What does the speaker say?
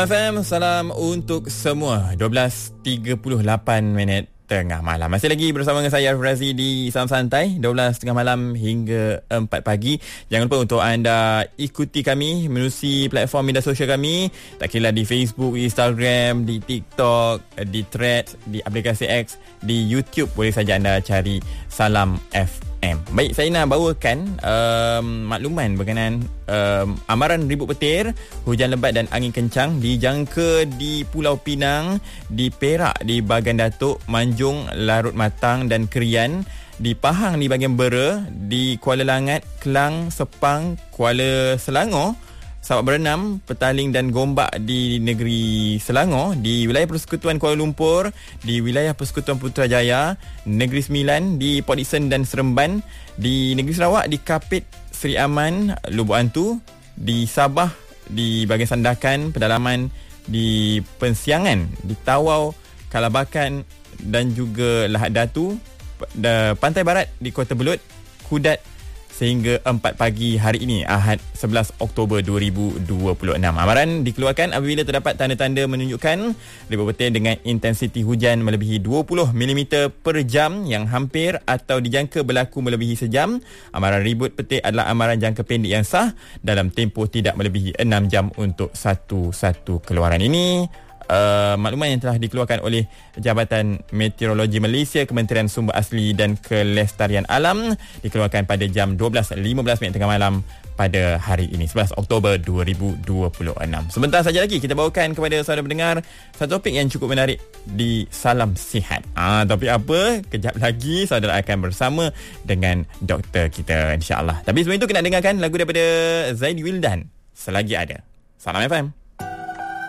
Salam FM, salam untuk semua. 12.38 tengah malam. Masih lagi bersama dengan saya Razi di Salam Santai 12 tengah malam hingga 4 pagi. Jangan lupa untuk anda ikuti kami menerusi platform media sosial kami. Tak kira di Facebook, Instagram, di TikTok, di Threads, di aplikasi X, di YouTube. Boleh saja anda cari Salam FM. Baik, saya nak bawakan makluman berkenaan amaran ribut petir, hujan lebat dan angin kencang dijangka di Pulau Pinang, di Perak, di Bagan Datuk, Manjung, Larut Matang dan Kerian, di Pahang di bahagian Bera, di Kuala Langat, Kelang, Sepang, Kuala Selangor, Sabak Berenam, Petaling dan Gombak di negeri Selangor, di wilayah Persekutuan Kuala Lumpur, di wilayah Persekutuan Putrajaya, Negeri Sembilan, di Port Dickson dan Seremban, di negeri Sarawak, di Kapit, Seri Aman, Lubuk Antu, di Sabah, di bahagian Sandakan, Pedalaman, di Pensiangan, di Tawau, Kalabakan dan juga Lahad Datu, Pantai Barat di Kota Belud, Kudat sehingga 4 pagi hari ini, Ahad 11 Oktober 2026. Amaran dikeluarkan apabila terdapat tanda-tanda menunjukkan ribut petir dengan intensiti hujan melebihi 20 mm per jam yang hampir atau dijangka berlaku melebihi sejam. Amaran ribut petir adalah amaran jangka pendek yang sah dalam tempoh tidak melebihi 6 jam untuk satu keluaran ini. Makluman yang telah dikeluarkan oleh Jabatan Meteorologi Malaysia, Kementerian Sumber Asli dan Kelestarian Alam, dikeluarkan pada jam 12.15 tengah malam pada hari ini, 11 Oktober 2026. Sebentar saja lagi kita bawakan kepada saudara pendengar satu topik yang cukup menarik di Salam Sihat. Topik apa? Kejap lagi saudara akan bersama dengan doktor kita, insya-Allah. Tapi sebelum itu kena dengarkan lagu daripada Zaidi Wildan, Selagi Ada. Salam FM.